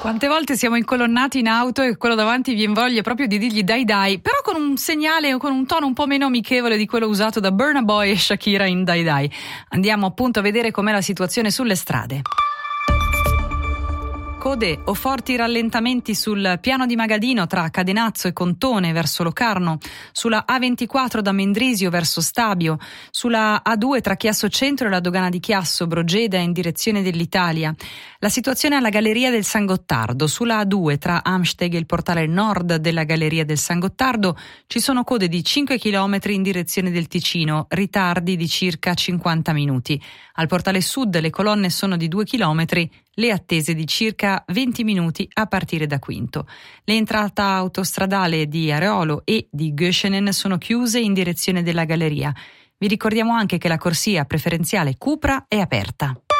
Quante volte siamo incolonnati in auto e quello davanti viene voglia proprio di dirgli dai dai, però con un segnale o con un tono un po' meno amichevole di quello usato da Burna Boy e Shakira in Dai Dai. Andiamo appunto a vedere com'è la situazione sulle strade. Code o forti rallentamenti sul piano di Magadino tra Cadenazzo e Contone verso Locarno, sulla A24 da Mendrisio verso Stabio, sulla A2 tra Chiasso Centro e la dogana di Chiasso, Brogeda in direzione dell'Italia. La situazione alla Galleria del San Gottardo, sulla A2 tra Amsteg e il portale nord della Galleria del San Gottardo ci sono code di 5 km in direzione del Ticino, ritardi di circa 50 minuti. Al portale sud le colonne sono di 2 km, le attese di circa 20 minuti a partire da Quinto. Le entrate autostradale di Areolo e di Göschenen sono chiuse in direzione della galleria. Vi ricordiamo anche che la corsia preferenziale Cupra è aperta.